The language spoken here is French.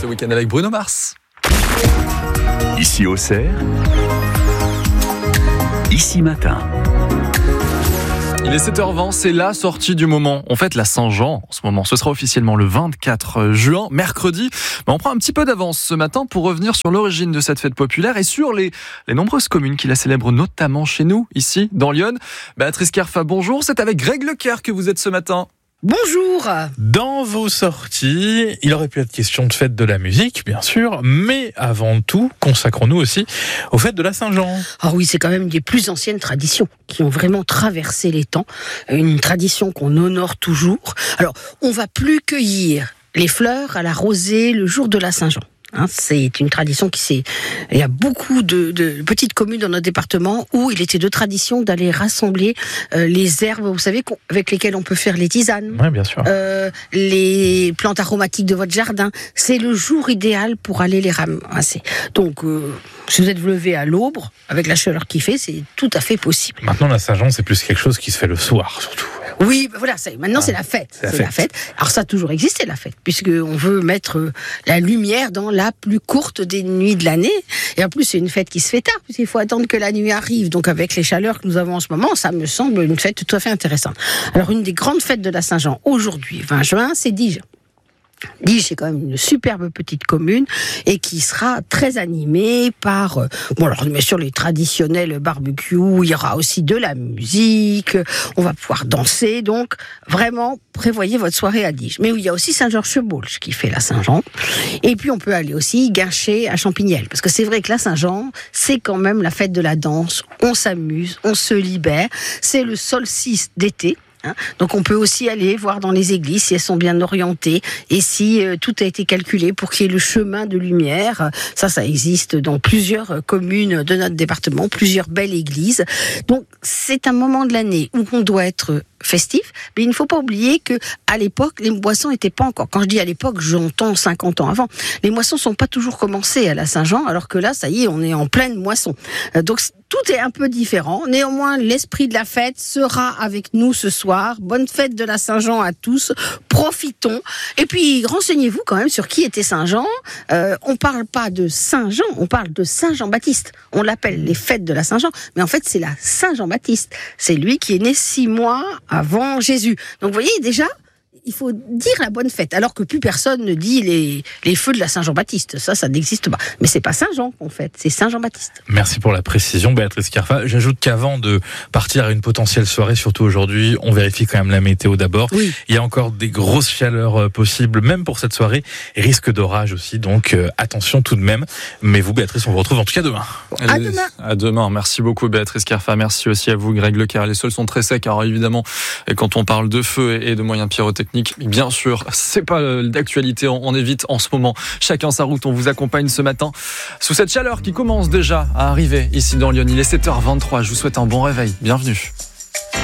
ce week-end avec Bruno Mars. Ici Auxerre, ici matin. Il est 7h20, c'est la sortie du moment. On fête la Saint-Jean en ce moment. Ce sera officiellement le 24 juin, mercredi. Mais on prend un petit peu d'avance ce matin pour revenir sur l'origine de cette fête populaire et sur les nombreuses communes qui la célèbrent, notamment chez nous, ici, dans Lyon. Béatrice Kerfa, bonjour. C'est avec Greg Leclerc que vous êtes ce matin. Bonjour. Dans vos sorties, il aurait pu être question de fête de la musique, bien sûr, mais avant tout, consacrons-nous aussi aux fêtes de la Saint-Jean. Ah oui, c'est quand même des plus anciennes traditions qui ont vraiment traversé les temps. Une tradition qu'on honore toujours. Alors, on va plus cueillir les fleurs à la rosée le jour de la Saint-Jean. C'est une tradition il y a beaucoup de petites communes dans notre département où il était de tradition d'aller rassembler les herbes, vous savez, avec lesquelles on peut faire les tisanes. Oui, bien sûr. Les plantes aromatiques de votre jardin. C'est le jour idéal pour aller les ramasser. Donc, si vous êtes levé à l'aube, avec la chaleur qu'il fait, c'est tout à fait possible. Maintenant, la Saint-Jean, c'est plus quelque chose qui se fait le soir, surtout. Oui, maintenant c'est la fête. C'est la fête. Alors ça a toujours existé, la fête, puisqu'on veut mettre la lumière dans la plus courte des nuits de l'année. Et en plus, c'est une fête qui se fait tard, puisqu'il faut attendre que la nuit arrive. Donc avec les chaleurs que nous avons en ce moment, ça me semble une fête tout à fait intéressante. Alors une des grandes fêtes de la Saint-Jean, aujourd'hui, 20 juin, c'est Diges. Diges, c'est quand même une superbe petite commune et qui sera très animée par, alors bien sûr les traditionnels barbecues, il y aura aussi de la musique, on va pouvoir danser, donc vraiment prévoyez votre soirée à Diges. Mais il y a aussi Saint-Georges-sur-Baulches qui fait la Saint-Jean, et puis on peut aller aussi Guinchet à Champignelles, parce que c'est vrai que la Saint-Jean, c'est quand même la fête de la danse, on s'amuse, on se libère, c'est le solstice d'été. Donc on peut aussi aller voir dans les églises si elles sont bien orientées et si tout a été calculé pour qu'il y ait le chemin de lumière. Ça existe dans plusieurs communes de notre département, plusieurs belles églises. Donc c'est un moment de l'année où on doit être festif, mais il ne faut pas oublier que à l'époque, les moissons n'étaient pas encore. Quand je dis à l'époque, j'entends 50 ans avant. Les moissons sont pas toujours commencées à la Saint-Jean, alors que là, ça y est, on est en pleine moisson. Donc tout est un peu différent. Néanmoins, l'esprit de la fête sera avec nous ce soir. Bonne fête de la Saint-Jean à tous. Profitons. Et puis, renseignez-vous quand même sur qui était Saint-Jean. On parle pas de Saint-Jean, on parle de Saint-Jean-Baptiste. On l'appelle les fêtes de la Saint-Jean, mais en fait, c'est la Saint-Jean-Baptiste. C'est lui qui est né 6 mois avant Jésus. Donc, vous voyez, déjà, il faut dire la bonne fête, alors que plus personne ne dit les feux de la Saint-Jean-Baptiste. Ça n'existe pas. Mais c'est pas Saint-Jean qu'on fête, c'est Saint-Jean-Baptiste. Merci pour la précision, Béatrice Kerfa. J'ajoute qu'avant de partir à une potentielle soirée, surtout aujourd'hui, on vérifie quand même la météo d'abord. Oui. Il y a encore des grosses chaleurs possibles, même pour cette soirée, et risque d'orage aussi, donc attention tout de même. Mais vous, Béatrice, on vous retrouve en tout cas demain. À demain. À demain. Merci beaucoup, Béatrice Kerfa. Merci aussi à vous, Greg Leclerc. Les sols sont très secs, alors évidemment, quand on parle de feu et de moyens pyrotechniques, bien sûr, c'est pas d'actualité, on évite en ce moment. Chacun sa route, on vous accompagne ce matin sous cette chaleur qui commence déjà à arriver ici dans Lyon. Il est 7h23, je vous souhaite un bon réveil. Bienvenue.